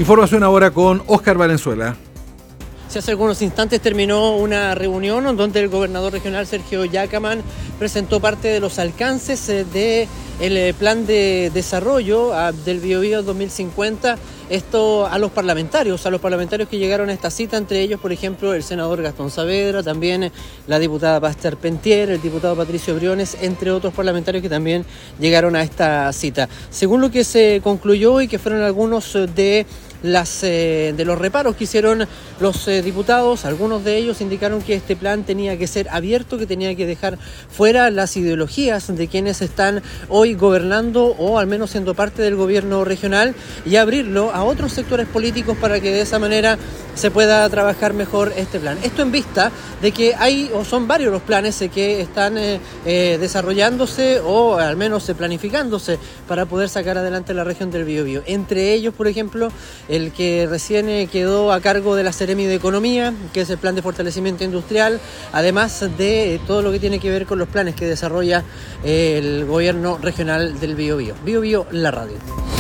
Información ahora con Óscar Valenzuela. Hace algunos instantes terminó una reunión donde el gobernador regional Sergio Yacamán presentó parte de los alcances del plan de desarrollo del Biobío 2050. Esto a los parlamentarios que llegaron a esta cita, entre ellos, por ejemplo, el senador Gastón Saavedra, también la diputada Pastor Pentier, el diputado Patricio Briones, entre otros parlamentarios que también llegaron a esta cita. Según lo que se concluyó y que fueron algunos de los reparos que hicieron los diputados, algunos de ellos indicaron que este plan tenía que ser abierto, que tenía que dejar fuera las ideologías de quienes están hoy gobernando o al menos siendo parte del gobierno regional y abrirlo a otros sectores políticos para que de esa manera se pueda trabajar mejor este plan. Esto en vista de que son varios los planes que están desarrollándose o al menos planificándose para poder sacar adelante la región del Biobío. Entre ellos, por ejemplo, el que recién quedó a cargo de la Seremi de Economía, que es el plan de fortalecimiento industrial, además de todo lo que tiene que ver con los planes que desarrolla el gobierno regional del Biobío. Biobío, la radio.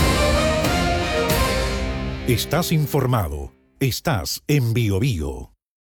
Estás informado. Estás en Biobío.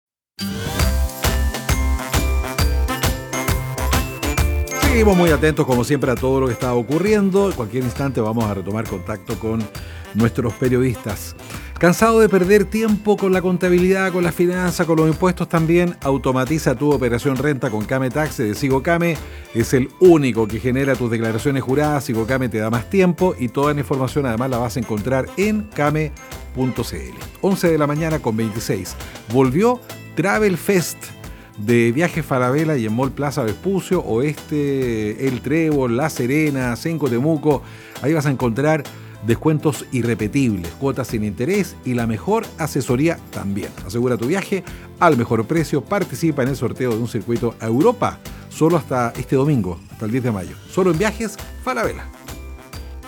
Seguimos muy atentos, como siempre, a todo lo que está ocurriendo. En cualquier instante vamos a retomar contacto con nuestros periodistas. ¿Cansado de perder tiempo con la contabilidad, con las finanzas, con los impuestos también? Automatiza tu operación renta con Kame Tax de Sigocame. Es el único que genera tus declaraciones juradas. Sigocame te da más tiempo y toda la información además la vas a encontrar en kame.cl. 11 de la mañana con 26. Volvió Travel Fest de Viajes Falabella y en Mall Plaza Vespucio, Oeste, El Trébol, La Serena, Senco Temuco. Ahí vas a encontrar descuentos irrepetibles, cuotas sin interés y la mejor asesoría también. Asegura tu viaje al mejor precio. Participa en el sorteo de un circuito a Europa, solo hasta este domingo, hasta el 10 de mayo. Solo en Viajes Falabella.